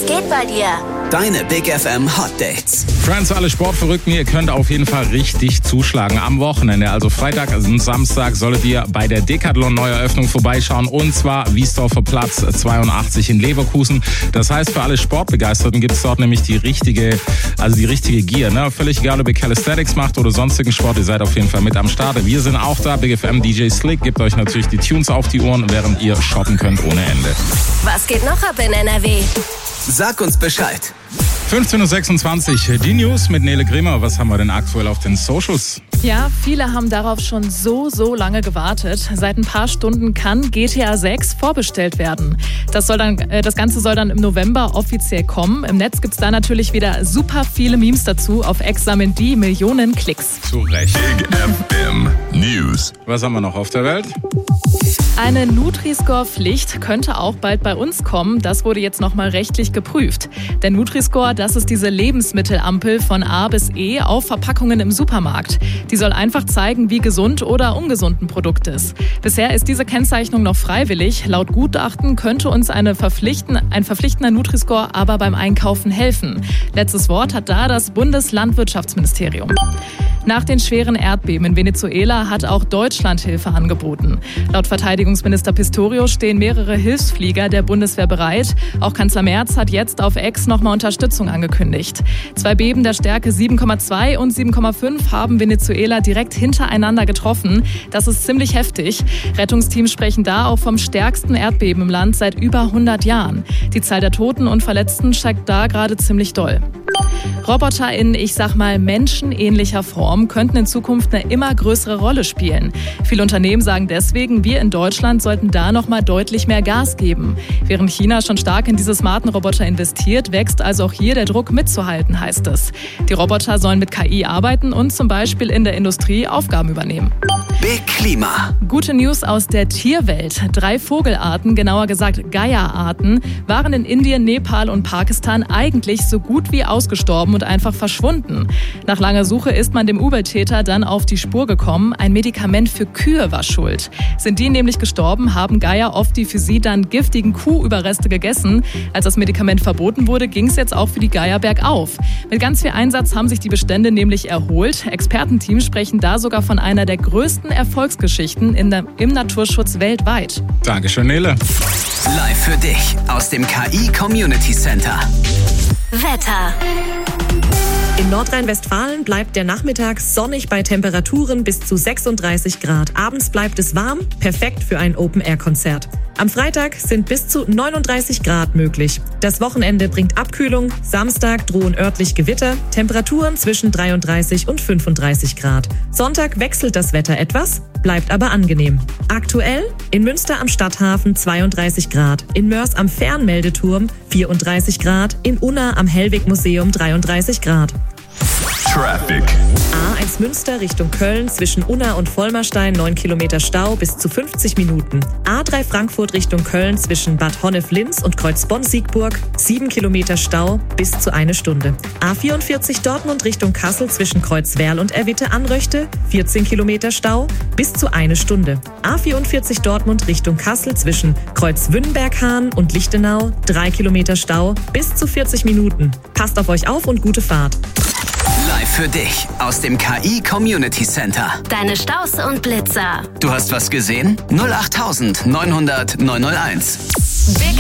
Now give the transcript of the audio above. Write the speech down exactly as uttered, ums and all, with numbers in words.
geht bei dir? Deine Big F M Hot Dates. Friends, alle Sportverrückten, ihr könnt auf jeden Fall richtig zuschlagen. Am Wochenende, also Freitag und Samstag, solltet ihr bei der Decathlon-Neueröffnung vorbeischauen. Und zwar Wiesdorfer Platz zweiundachtzig in Leverkusen. Das heißt, für alle Sportbegeisterten gibt es dort nämlich die richtige, also die richtige Gear. Ne? Völlig egal, ob ihr Calisthenics macht oder sonstigen Sport, ihr seid auf jeden Fall mit am Start. Wir sind auch da. Big F M D J Slick gibt euch natürlich die Tunes auf die Ohren, während ihr shoppen könnt ohne Ende. Was geht noch ab in N R W? Sag uns Bescheid. fünfzehn Uhr sechsundzwanzig, die News mit Nele Grimmer. Was haben wir denn aktuell auf den Socials? Ja, viele haben darauf schon so, so lange gewartet. Seit ein paar Stunden kann G T A sechs vorbestellt werden. Das, soll dann, äh, das Ganze soll dann im November offiziell kommen. Im Netz gibt es da natürlich wieder super viele Memes dazu. Auf X sammeln die Millionen Klicks. Zu Recht. Big F M News. Was haben wir noch auf der Welt? Eine Nutri-Score-Pflicht könnte auch bald bei uns kommen. Das wurde jetzt nochmal rechtlich geprüft. Der Nutri-Score, das ist diese Lebensmittelampel von A bis E auf Verpackungen im Supermarkt. Die soll einfach zeigen, wie gesund oder ungesund ein Produkt ist. Bisher ist diese Kennzeichnung noch freiwillig. Laut Gutachten könnte uns eine verpflichten, ein verpflichtender Nutri-Score aber beim Einkaufen helfen. Letztes Wort hat da das Bundeslandwirtschaftsministerium. Nach den schweren Erdbeben in Venezuela hat auch Deutschland Hilfe angeboten. Laut Verteidigungsminister Pistorius stehen mehrere Hilfsflieger der Bundeswehr bereit. Auch Kanzler Merz hat jetzt auf X nochmal Unterstützung angekündigt. Zwei Beben der Stärke sieben Komma zwei und sieben Komma fünf haben Venezuela direkt hintereinander getroffen. Das ist ziemlich heftig. Rettungsteams sprechen da auch vom stärksten Erdbeben im Land seit über hundert Jahren. Die Zahl der Toten und Verletzten steigt da gerade ziemlich doll. Roboter in, ich sag mal, menschenähnlicher Form könnten in Zukunft eine immer größere Rolle spielen. Viele Unternehmen sagen deswegen, wir in Deutschland sollten da noch mal deutlich mehr Gas geben. Während China schon stark in diese smarten Roboter investiert, wächst also auch hier der Druck mitzuhalten, heißt es. Die Roboter sollen mit K I arbeiten und zum Beispiel in der Industrie Aufgaben übernehmen. Big Klima. Gute News aus der Tierwelt. Drei Vogelarten, genauer gesagt Geier-Arten, waren in Indien, Nepal und Pakistan eigentlich so gut wie ausgestorben und einfach verschwunden. Nach langer Suche ist man dem Übeltäter dann auf die Spur gekommen. Ein Medikament für Kühe war schuld. Sind die nämlich gestorben, haben Geier oft die für sie dann giftigen Kuhüberreste gegessen. Als das Medikament verboten wurde, ging es jetzt auch für die Geier bergauf. Mit ganz viel Einsatz haben sich die Bestände nämlich erholt. Expertenteams sprechen da sogar von einer der größten Erfolgsgeschichten in der, im Naturschutz weltweit. Dankeschön, Nele. Live für dich aus dem K I Community Center. Wetter. In Nordrhein-Westfalen bleibt der Nachmittag sonnig bei Temperaturen bis zu sechsunddreißig Grad. Abends bleibt es warm, perfekt für ein Open-Air-Konzert. Am Freitag sind bis zu neununddreißig Grad möglich. Das Wochenende bringt Abkühlung. Samstag drohen örtlich Gewitter. Temperaturen zwischen dreiunddreißig und fünfunddreißig Grad. Sonntag wechselt das Wetter etwas, bleibt aber angenehm. Aktuell in Münster am Stadthafen zweiunddreißig Grad, in Mörs am Fernmeldeturm vierunddreißig Grad, in Unna am Hellwig-Museum dreiunddreißig Grad. Traffic. A eins Münster Richtung Köln zwischen Unna und Vollmerstein neun Kilometer Stau bis zu fünfzig Minuten. A drei Frankfurt Richtung Köln zwischen Bad Honnef-Linz und Kreuzbonn-Siegburg sieben Kilometer Stau bis zu eine Stunde. A vierundvierzig Dortmund Richtung Kassel zwischen Kreuzwerl und Erwitte-Anröchte vierzehn Kilometer Stau bis zu eine Stunde. A vierundvierzig Dortmund Richtung Kassel zwischen Kreuzwünnberg-Hahn und Lichtenau drei Kilometer Stau bis zu vierzig Minuten. Passt auf euch auf und gute Fahrt. Live für dich aus dem K I Community Center. Deine Staus und Blitzer. Du hast was gesehen? null acht neunhundert neunhunderteins. Big